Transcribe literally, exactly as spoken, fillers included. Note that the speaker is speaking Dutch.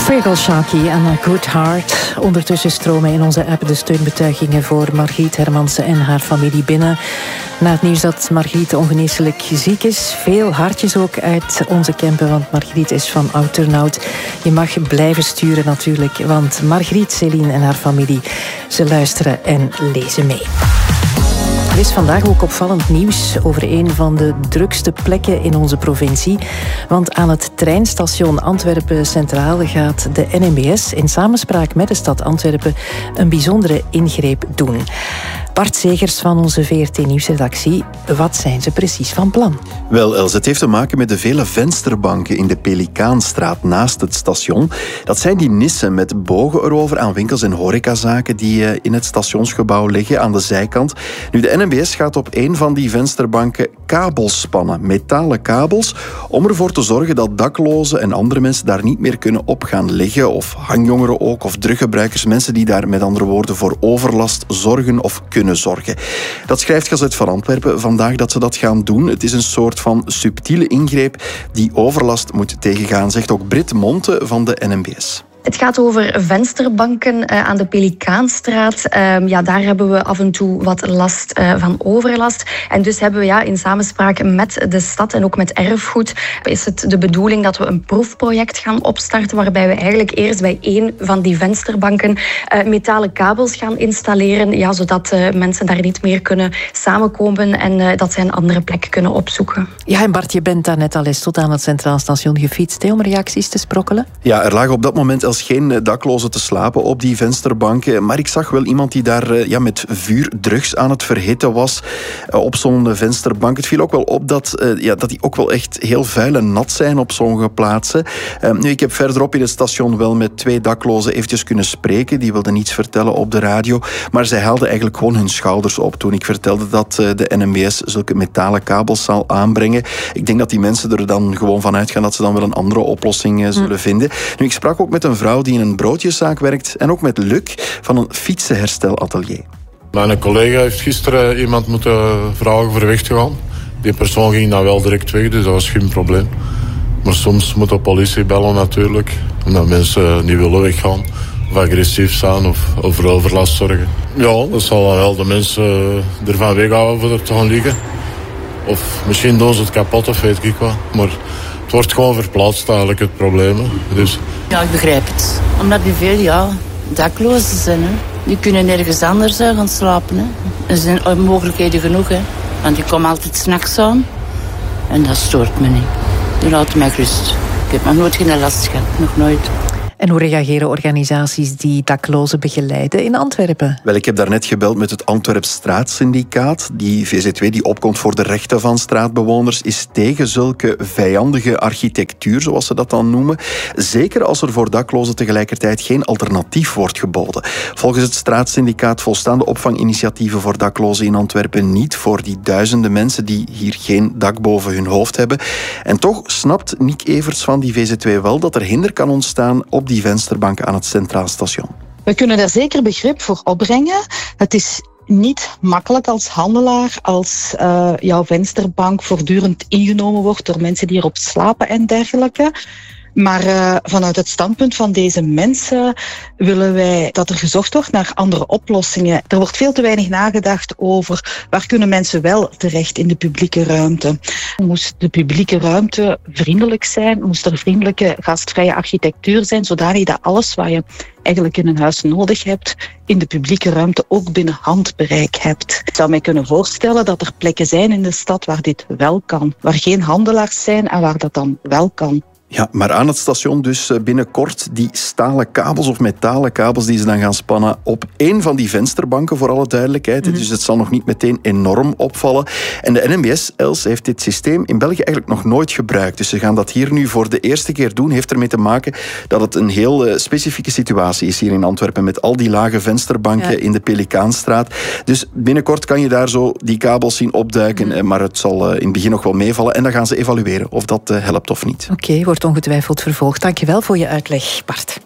Fragile Sharky en A Good Heart. Ondertussen stromen in onze app de steunbetuigingen voor Margriet Hermansen en haar familie binnen. Na het nieuws dat Margriet ongeneeslijk ziek is. Veel hartjes ook uit onze campen, want Margriet is van oud turnout. Je mag blijven sturen natuurlijk, want Margriet, Céline en haar familie, ze luisteren en lezen mee. Er is vandaag ook opvallend nieuws over een van de drukste plekken in onze provincie. Want aan het treinstation Antwerpen Centraal gaat de N M B S in samenspraak met de stad Antwerpen een bijzondere ingreep doen. Bart Zegers van onze V R T Nieuwsredactie, wat zijn ze precies van plan? Wel, Els, het heeft te maken met de vele vensterbanken in de Pelikaanstraat naast het station. Dat zijn die nissen met bogen erover aan winkels en horecazaken die in het stationsgebouw liggen aan de zijkant. Nu, de N M B S gaat op een van die vensterbanken kabels spannen, metalen kabels, om ervoor te zorgen dat daklozen en andere mensen daar niet meer kunnen op gaan liggen, of hangjongeren ook, of druggebruikers, mensen die daar met andere woorden voor overlast zorgen of kunnen zorgen. Dat schrijft Gazet van Antwerpen vandaag dat ze dat gaan doen. Het is een soort van subtiele ingreep die overlast moet tegengaan, zegt ook Brit Monte van de N M B S. Het gaat over vensterbanken uh, aan de Pelikaanstraat. Uh, ja, daar hebben we af en toe wat last uh, van overlast. En dus hebben we ja, in samenspraak met de stad en ook met erfgoed is het de bedoeling dat we een proefproject gaan opstarten waarbij we eigenlijk eerst bij één van die vensterbanken uh, metalen kabels gaan installeren, ja, zodat uh, mensen daar niet meer kunnen samenkomen en uh, dat ze een andere plek kunnen opzoeken. Ja, en Bart, je bent daar net al eens tot aan het Centraal Station gefietst hè, om reacties te sprokkelen. Ja, er lagen op dat moment als geen daklozen te slapen op die vensterbanken. Maar ik zag wel iemand die daar ja, met vuur drugs aan het verhitten was op zo'n vensterbank. Het viel ook wel op dat, ja, dat die ook wel echt heel vuil en nat zijn op sommige plaatsen. Um, nu, ik heb verderop in het station wel met twee daklozen eventjes kunnen spreken. Die wilden niets vertellen op de radio. Maar zij haalden eigenlijk gewoon hun schouders op toen ik vertelde dat de N M B S zulke metalen kabels zal aanbrengen. Ik denk dat die mensen er dan gewoon van uitgaan dat ze dan wel een andere oplossing zullen mm. vinden. Nu, ik sprak ook met een vrouw die in een broodjeszaak werkt en ook met Luc van een fietsenherstelatelier. Mijn collega heeft gisteren iemand moeten vragen voor weg te gaan. Die persoon ging dan wel direct weg, dus dat was geen probleem. Maar soms moet de politie bellen natuurlijk, omdat mensen niet willen weggaan of agressief zijn of over overlast zorgen. Ja, dat zal dan wel de mensen ervan weghouden voor er te gaan liggen. Of misschien doen ze het kapot of weet ik wat. Maar het wordt gewoon verplaatst eigenlijk, het probleem. Dus. Ja, ik begrijp het. Omdat die veel ja, daklozen zijn. Hè. Die kunnen nergens anders gaan slapen. Hè. Er zijn mogelijkheden genoeg. Hè. Want die komen altijd 's nachts aan. En dat stoort me niet. Die laten mij gerust. Ik heb nog nooit geen last gehad. Nog nooit. En hoe reageren organisaties die daklozen begeleiden in Antwerpen? Wel, ik heb daarnet gebeld met het Antwerps Straatsyndicaat. Die V Z W die opkomt voor de rechten van straatbewoners is tegen zulke vijandige architectuur, zoals ze dat dan noemen. Zeker als er voor daklozen tegelijkertijd geen alternatief wordt geboden. Volgens het Straatsyndicaat volstaan de opvanginitiatieven voor daklozen in Antwerpen niet voor die duizenden mensen die hier geen dak boven hun hoofd hebben. En toch snapt Nick Everts van die V Z W wel dat er hinder kan ontstaan op die vensterbanken aan het Centraal Station. We kunnen daar zeker begrip voor opbrengen. Het is niet makkelijk als handelaar als uh, jouw vensterbank voortdurend ingenomen wordt door mensen die erop slapen en dergelijke. Maar uh, vanuit het standpunt van deze mensen willen wij dat er gezocht wordt naar andere oplossingen. Er wordt veel te weinig nagedacht over waar kunnen mensen wel terecht in de publieke ruimte. Moest de publieke ruimte vriendelijk zijn, moest er vriendelijke gastvrije architectuur zijn, zodanig dat alles wat je eigenlijk in een huis nodig hebt, in de publieke ruimte ook binnen handbereik hebt. Ik zou mij kunnen voorstellen dat er plekken zijn in de stad waar dit wel kan, waar geen handelaars zijn en waar dat dan wel kan. Ja, maar aan het station dus binnenkort die stalen kabels of metalen kabels die ze dan gaan spannen op één van die vensterbanken, voor alle duidelijkheid. Mm-hmm. Dus het zal nog niet meteen enorm opvallen. En de N M B S, Els, heeft dit systeem in België eigenlijk nog nooit gebruikt. Dus ze gaan dat hier nu voor de eerste keer doen. Heeft ermee te maken dat het een heel uh, specifieke situatie is hier in Antwerpen met al die lage vensterbanken ja. in de Pelikaanstraat. Dus binnenkort kan je daar zo die kabels zien opduiken, mm-hmm. maar het zal uh, in het begin nog wel meevallen. En dan gaan ze evalueren of dat uh, helpt of niet. Oké, okay, wordt ongetwijfeld vervolgd. Dank je wel voor je uitleg, Bart.